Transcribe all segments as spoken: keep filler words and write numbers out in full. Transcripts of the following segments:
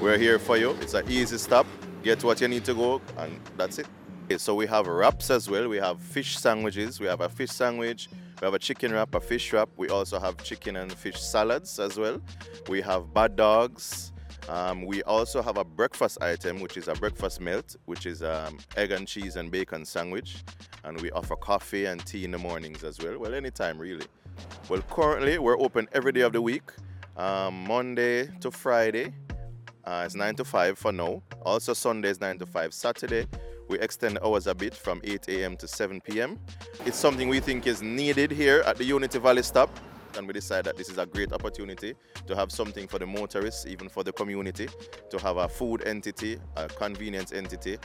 we're here for you. It's an easy stop. Get what you need to go, and that's it. Okay, so we have wraps as well. We have fish sandwiches. We have a fish sandwich. We have a chicken wrap, a fish wrap. We also have chicken and fish salads as well. We have bad dogs. Um, we also have a breakfast item, which is a breakfast melt, which is um, egg and cheese and bacon sandwich. And we offer coffee and tea in the mornings as well. Well, anytime really. Well, currently we're open every day of the week, um, Monday to Friday. Uh, it's nine to five for now. Also Sundays nine to five. Saturday we extend hours a bit from eight a.m. to seven p.m. It's something we think is needed here at the Unity Valley stop, and we decided that this is a great opportunity to have something for the motorists, even for the community, to have a food entity, a convenience entity.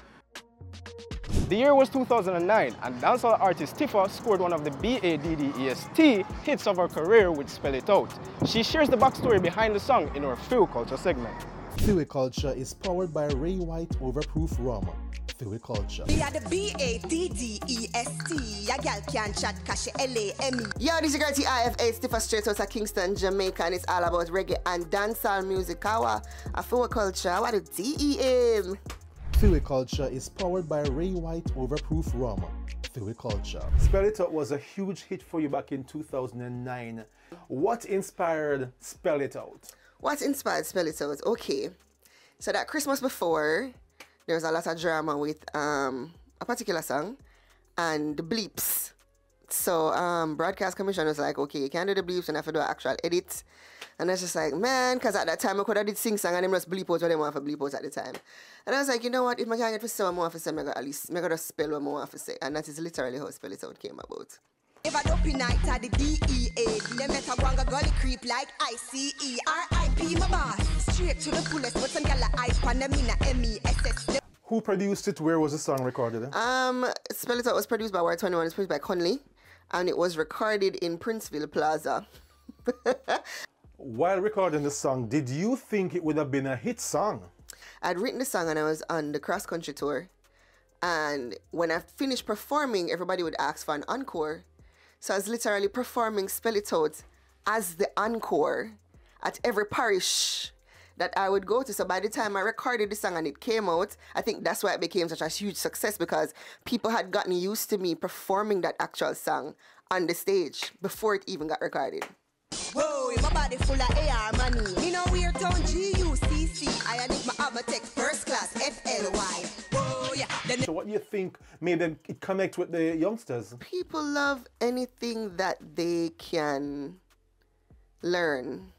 The year was two thousand nine, and dancehall artist Tifa scored one of the B A D D E S T hits of her career with Spell It Out. She shares the backstory behind the song in our Feel Culture segment. Feel Culture is powered by Ray White Overproof Rum. Feel Culture. We are the B A D D E S T. Ya gal can chat cash L A M E. Yo, this is your girl T I F A, Stiffer straight out of Kingston, Jamaica, and it's all about reggae and dancehall music. Our Feel Culture, what a D E M. Feel Culture is powered by Ray White Overproof Rum. Feel Culture. Spell It Out was a huge hit for you back in two thousand nine. What inspired Spell It Out? What inspired Spell It Out? Okay, so that Christmas before, there was a lot of drama with um, a particular song and the bleeps. So um, Broadcast Commission was like, okay, you can't do the bleeps and have to do an actual edit. And I was just like, man, because at that time I could have did sing song and they must bleep out what they want for bleep out at the time. And I was like, you know what, if I can't get to say what I want to say, I got at least I got to spell what I want to say. And that is literally how Spell It Out came about. If I don't night at the D E A, them better go and gully creep like I C E. R I P my boss, straight to the fullest, but some gala hype on them in a M E S S. Who produced it? Where was the song recorded? Um, Spell It Out was produced by Ward twenty-one, it's produced by Conley, and it was recorded in Princeville Plaza. While recording the song, did you think it would have been a hit song? I'd written the song and I was on the cross country tour. And when I finished performing, everybody would ask for an encore. So I was literally performing Spell It Out as the encore at every parish that I would go to. So by the time I recorded the song and it came out, I think that's why it became such a huge success, because people had gotten used to me performing that actual song on the stage before it even got recorded. Whoa, my body full of A R money. Me know we're town G U C C. I need my Amatech first class F L Y. Whoa, yeah. Then So what do you think made them connect with the youngsters? People love anything that they can learn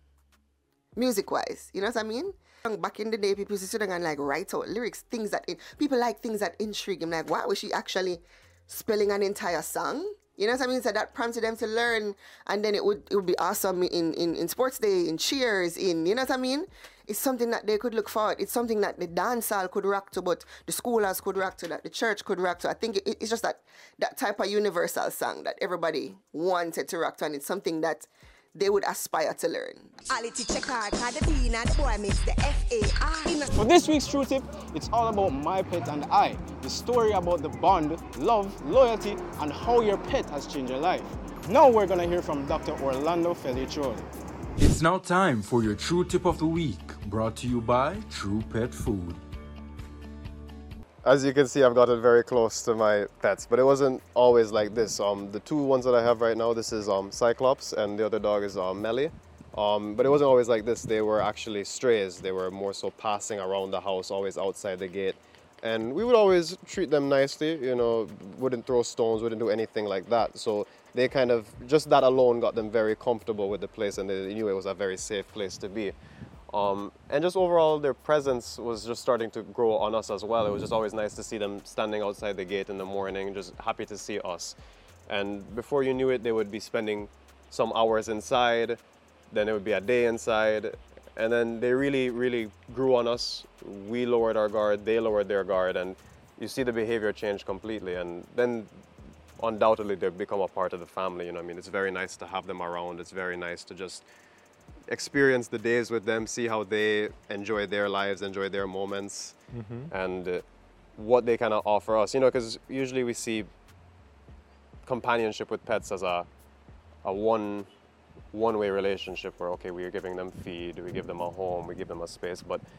music-wise. You know what I mean? Back in the day, people used to sit down and like write out lyrics, things that in, people like things that intrigue them. Like, why was she actually spelling an entire song? You know what I mean? So that prompted them to learn, and then it would it would be awesome in, in, in sports day, in cheers, in, you know what I mean? It's something that they could look forward. It's something that the dance hall could rock to, but the schoolers could rock to, that the church could rock to. I think it, it's just that, that type of universal song that everybody wanted to rock to, and it's something that they would aspire to learn. quality checker, cause the B and the boy makes the F A R. For this week's True Tip, it's all about My Pet and I, the story about the bond, love, loyalty, and how your pet has changed your life. Now we're going to hear from Doctor Orlando Felicioli. It's now time for your True Tip of the Week, brought to you by True Pet Food. As you can see, I've gotten very close to my pets, but it wasn't always like this. Um, the two ones that I have right now, this is um, Cyclops, and the other dog is um, Melly. Um, but it wasn't always like this. They were actually strays. They were more so passing around the house, always outside the gate. And we would always treat them nicely, you know, wouldn't throw stones, wouldn't do anything like that. So they kind of, just that alone got them very comfortable with the place, and they knew it was a very safe place to be. Um, and just overall, their presence was just starting to grow on us as well. It was just always nice to see them standing outside the gate in the morning, just happy to see us. And before you knew it, they would be spending some hours inside, then it would be a day inside, and then they really, really grew on us. We lowered our guard, they lowered their guard, and you see the behavior change completely. And then undoubtedly they've become a part of the family. You know, I mean, it's very nice to have them around. It's very nice to just experience the days with them, see how they enjoy their lives, enjoy their moments, mm-hmm. and uh, what they kind of offer us. You know, because usually we see companionship with pets as a a one one-way relationship where, okay, we're giving them feed, we give them a home, we give them a space, but